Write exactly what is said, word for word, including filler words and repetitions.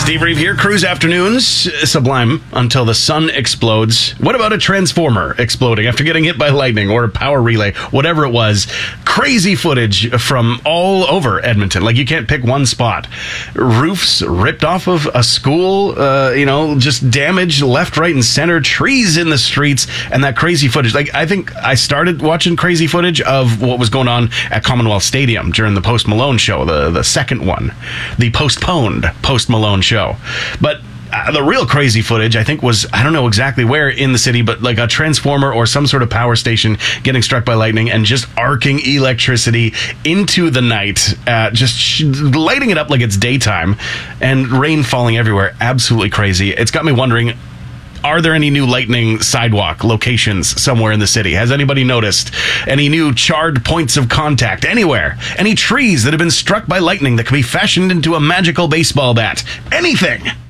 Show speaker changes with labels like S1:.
S1: Steve Reeve here, Cruise Afternoons, sublime until the sun explodes. What about a transformer exploding after getting hit by lightning or a power relay, whatever it was? Crazy footage from all over Edmonton. Like, you can't pick one spot. Roofs ripped off of a school, uh, you know, just damage left, right, and center, trees in the streets, and that crazy footage. Like, I think I started watching crazy footage of what was going on at Commonwealth Stadium during the Post Malone show, the, the second one, the postponed Post Malone show. But uh, the real crazy footage, I think, was, I don't know exactly where in the city, but like a transformer or some sort of power station getting struck by lightning and just arcing electricity into the night, uh, just sh- lighting it up like it's daytime, and rain falling everywhere. Absolutely crazy. It's got me wondering, are there any new lightning sidewalk locations somewhere in the city? Has anybody noticed any new charred points of contact anywhere? Any trees that have been struck by lightning that can be fashioned into a magical baseball bat? Anything?